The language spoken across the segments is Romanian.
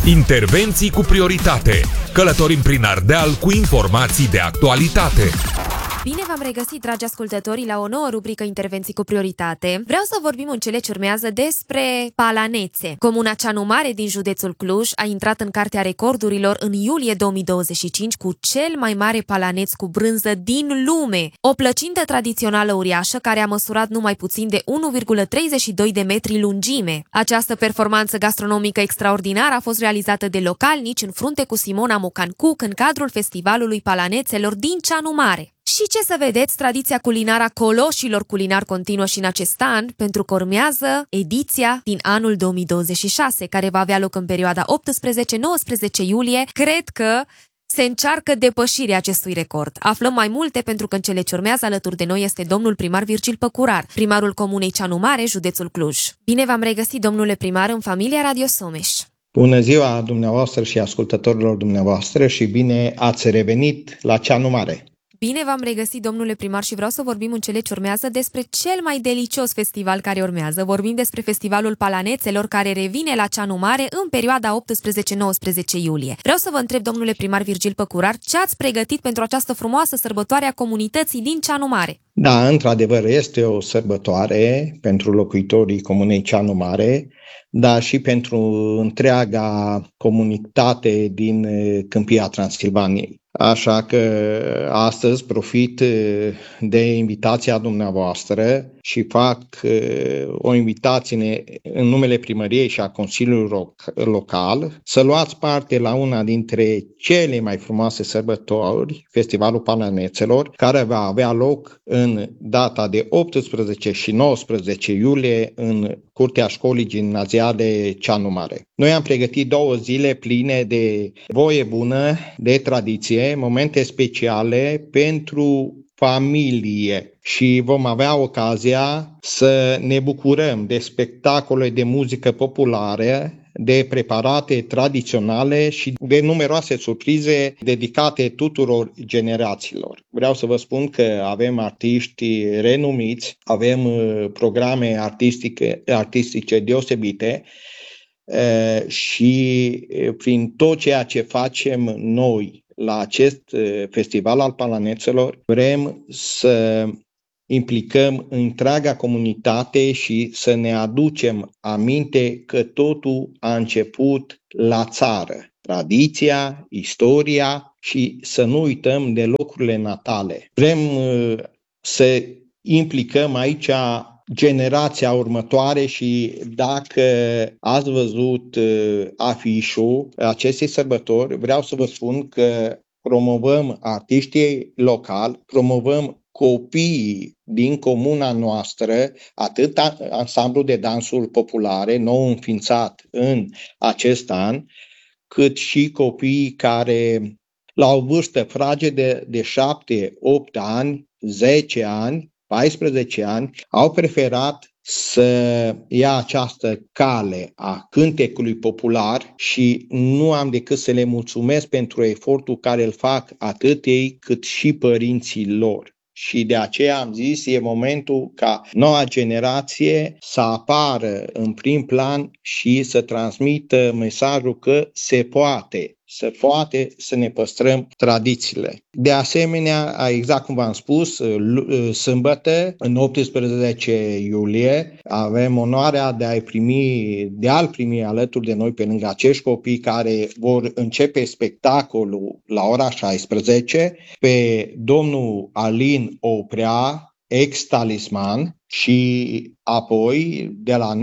Intervenții cu prioritate. Călătorim prin Ardeal cu informații de actualitate. Bine v-am regăsit, dragi ascultători, la o nouă rubrică Intervenții cu prioritate. Vreau să vorbim în cele ce urmează despre Palanețe. Comuna Ceanu Mare din județul Cluj a intrat în Cartea Recordurilor în iulie 2025 cu cel mai mare palaneț cu brânză din lume. O plăcintă tradițională uriașă care a măsurat numai puțin de 1,32 de metri lungime. Această performanță gastronomică extraordinară a fost realizată de localnici în frunte cu Simona Mocancuc în cadrul Festivalului Palanețelor din Ceanu Mare. Și ce să vedeți, tradiția culinară a coloșilor culinar continuă și în acest an, pentru că urmează ediția din anul 2026, care va avea loc în perioada 18-19 iulie. Cred că se încearcă depășirea acestui record. Aflăm mai multe pentru că în cele ce urmează alături de noi este domnul primar Virgil Păcurar, primarul comunei Ceanu Mare, județul Cluj. Bine v-am regăsit, domnule primar, în familia Radio Someș. Bună ziua dumneavoastră și ascultătorilor dumneavoastră și bine ați revenit la Ceanu Mare. Bine v-am regăsit, domnule primar, și vreau să vorbim în cele ce urmează despre cel mai delicios festival care urmează. Vorbim despre Festivalul Palanețelor, care revine la Ceanu Mare în perioada 18-19 iulie. Vreau să vă întreb, domnule primar Virgil Păcurar, ce ați pregătit pentru această frumoasă sărbătoare a comunității din Ceanu Mare? Da, într-adevăr, este o sărbătoare pentru locuitorii comunei Ceanu Mare, dar și pentru întreaga comunitate din Câmpia Transilvaniei. Așa că astăzi profit de invitația dumneavoastră și fac o invitație în numele primăriei și a Consiliului Local să luați parte la una dintre cele mai frumoase sărbători, Festivalul Palanețelor, care va avea loc în data de 18 și 19 iulie în curtea școlii gimnaziale Ceanu Mare. Noi am pregătit 2 zile pline de voie bună, de tradiție, momente speciale pentru familie și vom avea ocazia să ne bucurăm de spectacole de muzică populară, de preparate tradiționale și de numeroase surprize dedicate tuturor generațiilor. Vreau să vă spun că avem artiști renumiți, avem programe artistice deosebite și prin tot ceea ce facem noi la acest festival al Palanețelor vrem să implicăm întreaga comunitate și să ne aducem aminte că totul a început la țară. Tradiția, istoria și să nu uităm de locurile natale. Vrem să implicăm aici generația următoare și dacă ați văzut afișul acestei sărbători, vreau să vă spun că promovăm artiștii locali, promovăm copiii din comuna noastră, atât ansamblu de dansuri populare, nou înființat în acest an, cât și copiii care la o vârstă fragedă de 7, 8 ani, 10 ani, 14 ani, au preferat să ia această cale a cântecului popular și nu am decât să le mulțumesc pentru efortul care îl fac atât ei cât și părinții lor. Și de aceea am zis, e momentul ca noua generație să apară în prim plan și să transmită mesajul că se poate să ne păstrăm tradițiile. De asemenea, exact cum v-am spus, sâmbătă, în 18 iulie, avem onoarea de a-l primi alături de noi pe lângă acești copii care vor începe spectacolul la ora 16, pe domnul Alin Oprea, ex-talisman, și apoi de la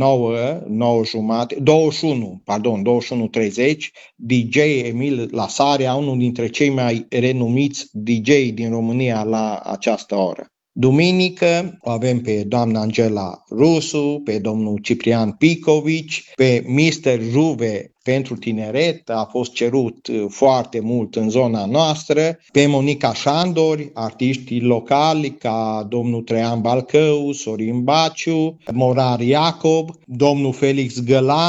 21:30, DJ Emil Lasarea, unul dintre cei mai renumiți DJ din România la această oră. Duminică avem pe doamna Angela Rusu, pe domnul Ciprian Picovici, pe Mr. Juve pentru tineret, a fost cerut foarte mult în zona noastră, pe Monica Șandori, artiștii locali ca domnul Traian Balcău, Sorin Baciu, Morar Iacob, domnul Felix Gălan,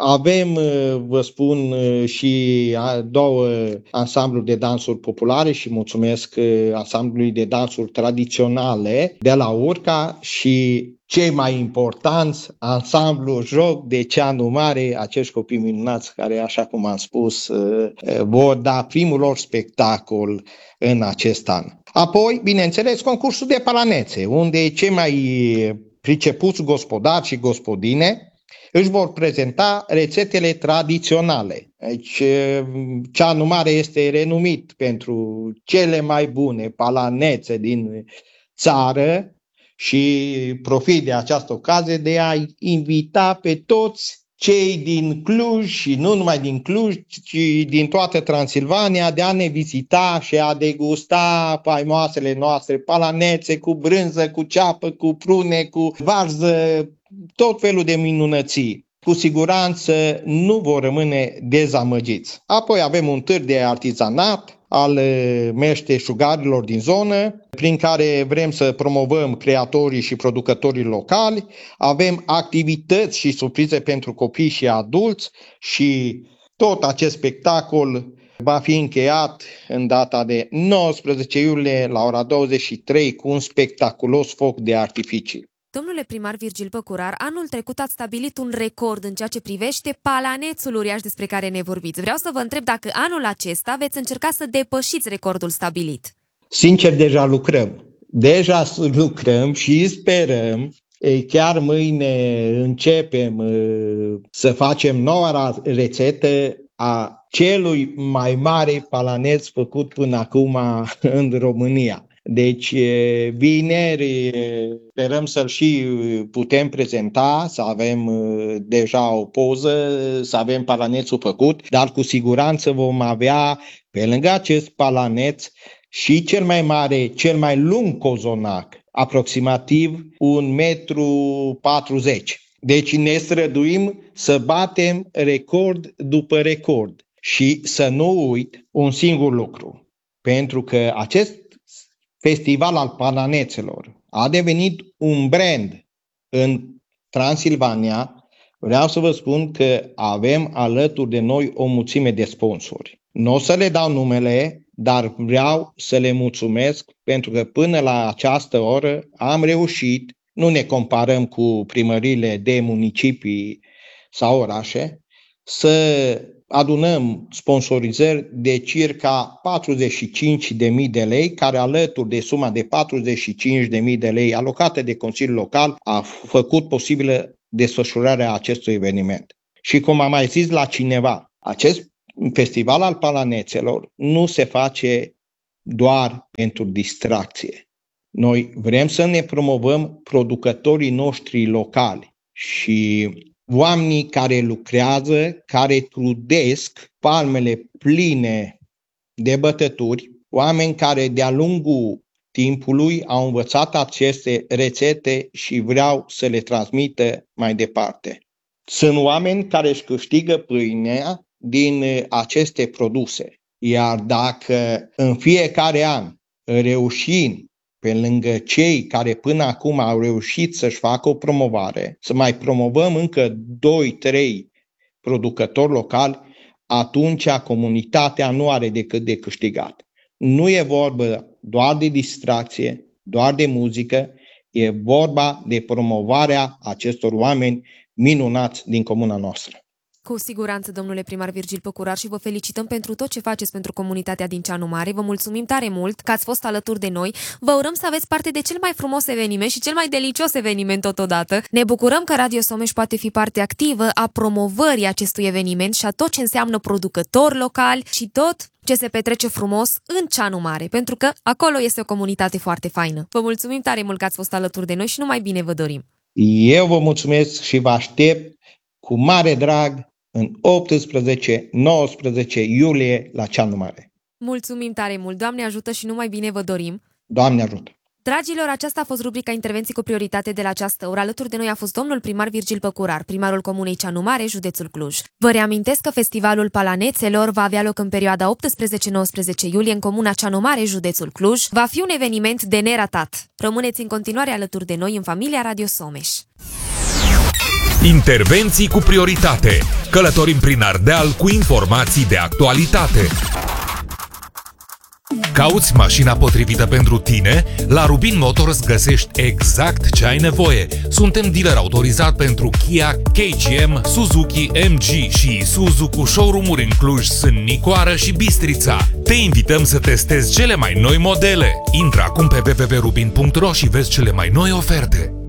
Avem, vă spun, și două ansambluri de dansuri populare și mulțumesc ansamblului de dansuri tradiționale de la Urca și cei mai importanți, ansamblu Joc de Ceanu Mare, acești copii minunați care, așa cum am spus, vor da primul lor spectacol în acest an. Apoi, bineînțeles, concursul de palanețe, unde cei mai pricepuți gospodari și gospodine își vor prezenta rețetele tradiționale. Deci, Ceanu Mare este renumit pentru cele mai bune palanețe din țară și profit de această ocazie de a invita pe toți cei din Cluj și nu numai din Cluj, ci din toată Transilvania, de a ne vizita și a degusta faimoasele noastre palanețe cu brânză, cu ceapă, cu prune, cu varză, tot felul de minunății. Cu siguranță nu vor rămâne dezamăgiți. Apoi avem un târg de artizanat al meșteșugarilor din zonă, prin care vrem să promovăm creatorii și producătorii locali. Avem activități și surprize pentru copii și adulți și tot acest spectacol va fi încheiat în data de 19 iulie la ora 23 cu un spectaculos foc de artificii. Domnule primar Virgil Păcurar, anul trecut ați stabilit un record în ceea ce privește palanețul uriaș despre care ne vorbiți. Vreau să vă întreb dacă anul acesta veți încerca să depășiți recordul stabilit. Sincer, deja lucrăm. Și sperăm. Chiar mâine începem să facem noua rețetă a celui mai mare palaneț făcut până acum în România. Deci vineri sperăm să-l și putem prezenta, să avem deja o poză, să avem palanețul făcut, dar cu siguranță vom avea pe lângă acest palaneț și cel mai mare, cel mai lung cozonac, aproximativ 1,40 m. Deci ne străduim să batem record după record și să nu uit un singur lucru, pentru că acest Festival al Palanețelor a devenit un brand în Transilvania. Vreau să vă spun că avem alături de noi o mulțime de sponsori. Nu o să le dau numele, dar vreau să le mulțumesc pentru că până la această oră am reușit, nu ne comparăm cu primăriile de municipii sau orașe, să adunăm sponsorizări de circa 45.000 de lei, care alături de suma de 45.000 de lei alocate de Consiliul Local a făcut posibilă desfășurarea acestui eveniment. Și cum am mai zis la cineva, acest festival al palanețelor nu se face doar pentru distracție. Noi vrem să ne promovăm producătorii noștri locali și oamenii care lucrează, care trudesc palmele pline de bătături, oameni care de-a lungul timpului au învățat aceste rețete și vreau să le transmită mai departe. Sunt oameni care își câștigă pâinea din aceste produse, iar dacă în fiecare an reușim, pe lângă cei care până acum au reușit să-și facă o promovare, să mai promovăm încă 2-3 producători locali, atunci comunitatea nu are decât de câștigat. Nu e vorba doar de distracție, doar de muzică, e vorba de promovarea acestor oameni minunați din comuna noastră. Cu siguranță, domnule primar Virgil Păcurar, și vă felicităm pentru tot ce faceți pentru comunitatea din Ceanu Mare. Vă mulțumim tare mult că ați fost alături de noi. Vă urăm să aveți parte de cel mai frumos eveniment și cel mai delicios eveniment totodată. Ne bucurăm că Radio Someș poate fi parte activă a promovării acestui eveniment și a tot ce înseamnă producători locali și tot ce se petrece frumos în Ceanu Mare, pentru că acolo este o comunitate foarte faină. Vă mulțumim tare mult că ați fost alături de noi și numai bine vă dorim. Eu vă mulțumesc și vă aștept cu mare drag în 18-19 iulie la Ceanu Mare. Mulțumim tare mult! Doamne ajută și numai bine vă dorim! Doamne ajută! Dragilor, aceasta a fost rubrica Intervenții cu prioritate de la această oră. Alături de noi a fost domnul primar Virgil Păcurar, primarul comunei Ceanu Mare, județul Cluj. Vă reamintesc că Festivalul Palanețelor va avea loc în perioada 18-19 iulie în comuna Ceanu Mare, județul Cluj. Va fi un eveniment de neratat. Rămâneți în continuare alături de noi în familia Radio Someș. Intervenții cu prioritate. Călătorim prin Ardeal cu informații de actualitate. Cauți mașina potrivită pentru tine? La Rubin Motors găsești exact ce ai nevoie. Suntem dealer autorizat pentru Kia, KGM, Suzuki, MG și Isuzu cu showroom-uri în Cluj, Sân Nicoară și Bistrița. Te invităm să testezi cele mai noi modele. Intră acum pe www.rubin.ro și vezi cele mai noi oferte.